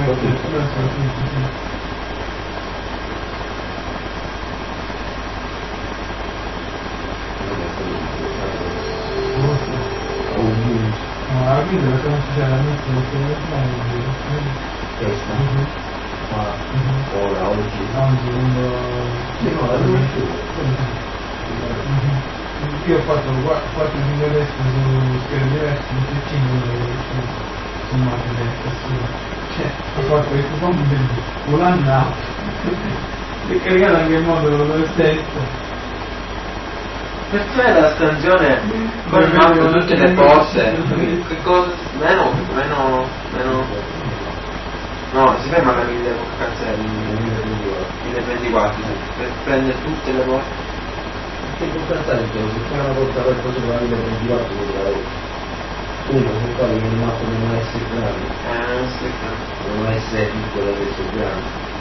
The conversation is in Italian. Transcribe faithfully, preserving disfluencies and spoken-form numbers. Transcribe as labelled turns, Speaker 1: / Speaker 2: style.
Speaker 1: No, la guida la conosci già la messa
Speaker 2: Questa? Ah, ora, oggi.
Speaker 1: oggi quando
Speaker 2: Sì, no, la conosci.
Speaker 1: io ho fatto quattro video adesso su schermi diversi, tutti e cinque su macchine cioè ho fatto il coupon volando out e caricato anche il modulo lo stesso.
Speaker 3: Perché la scansione con il mappo tutte le cose, che cosa, meno, meno, meno, no, si ferma la mille cancelli, mille ventiquattro, per prendere tutte le cose.
Speaker 2: Che importante, se fai una volta qualcosa con la mille ventiquattro lo trovi. Uno, sul quale il mappo non essere grande,
Speaker 3: Eh, non si
Speaker 2: non essere piccolo ed essere grande.